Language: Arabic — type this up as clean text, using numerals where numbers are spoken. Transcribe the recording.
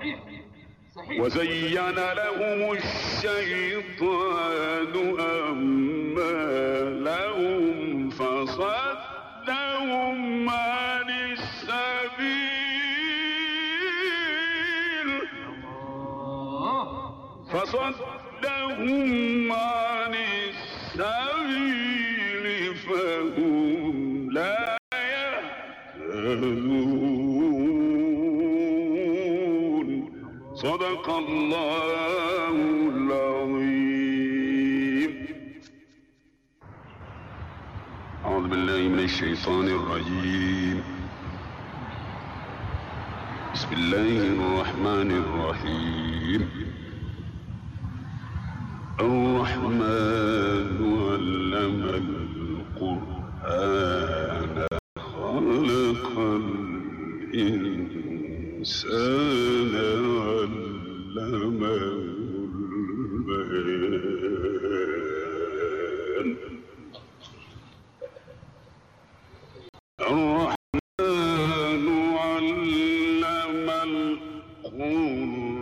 وزين لهم الشيطان أعمالهم فصدهم عن السبيل فهم لا يهتدون. صدق الله العظيم. أعوذ بالله من الشيطان الرجيم. بسم الله الرحمن الرحيم. الرحمن علم القرآن خلق الإنسان علمه البيان. الرحمن علم القرآن